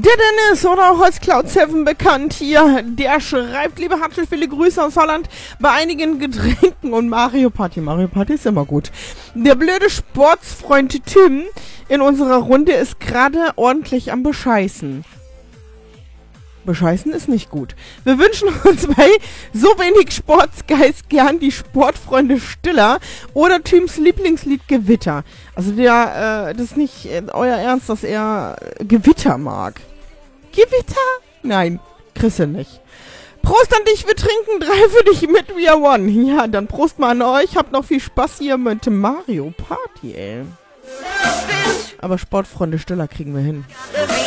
Der Dennis oder auch als Cloud7 bekannt hier, der schreibt, liebe Hartl, viele Grüße aus Holland bei einigen Getränken und Mario Party. Mario Party ist immer gut. Der blöde Sportsfreund Tim in unserer Runde ist gerade ordentlich am Bescheißen. Bescheißen ist nicht gut. Wir wünschen uns bei so wenig Sportsgeist gern die Sportfreunde Stiller oder Tims Lieblingslied Gewitter. Also das ist nicht euer Ernst, dass er Gewitter mag. Gewitter? Nein, kriegst du nicht. Prost an dich, wir trinken 3 für dich mit We Are One. Ja, dann Prost mal an euch. Habt noch viel Spaß hier mit Mario Party, ey. Aber Sportfreunde Stiller kriegen wir hin.